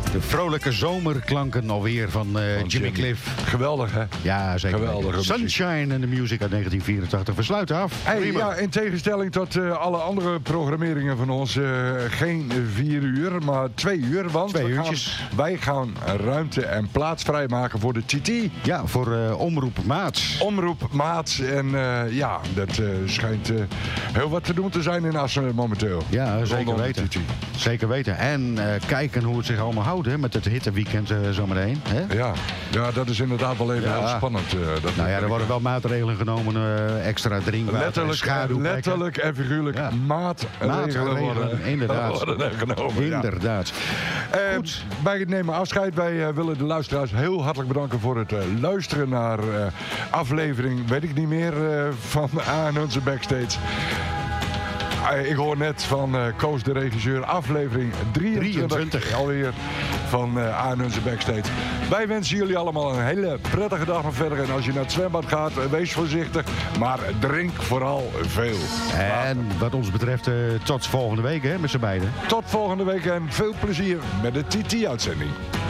De vrolijke zomerklanken alweer van Jimmy Cliff. Geweldig, hè? Ja, zeker. Geweldige Sunshine and the Music uit 1984. We sluiten af. Hey, ja, in tegenstelling tot alle andere programmeringen van ons, geen 4 uur, maar 2 uur. Want 2 uurtjes. Wij gaan ruimte en plaats vrijmaken voor de TT. Ja, voor Omroep Maats. Omroep Maats. En ja, dat schijnt heel wat te doen te zijn in Assen momenteel. Ja, zeker Rondom de weten. TT. Zeker weten. En kijken hoe het zich allemaal houdt hè, met het hitteweekend zometeen. Hè? Ja, dat is inderdaad wel even heel spannend. Nou ja, er worden wel maatregelen genomen. Extra drinkwater, schaduwplekken. Letterlijk en figuurlijk maatregelen worden inderdaad. genomen. Inderdaad. Goed. Wij nemen afscheid. Wij willen de luisteraars heel hartelijk bedanken voor het luisteren naar aflevering, weet ik niet meer, van Aan Onze Backstage. Ik hoor net van Koos, de regisseur, aflevering 23 alweer van Aan Onze Backstage. Wij wensen jullie allemaal een hele prettige dag nog verder. En als je naar het zwembad gaat, wees voorzichtig. Maar drink vooral veel. En wat ons betreft, tot volgende week hè, met z'n beiden. Tot volgende week en veel plezier met de TT-uitzending.